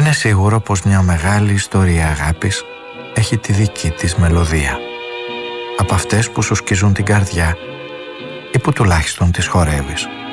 Είναι σίγουρο πως μια μεγάλη ιστορία αγάπης έχει τη δική της μελωδία. Από αυτές που σου σκίζουν την καρδιά ή που τουλάχιστον τις χορεύεις.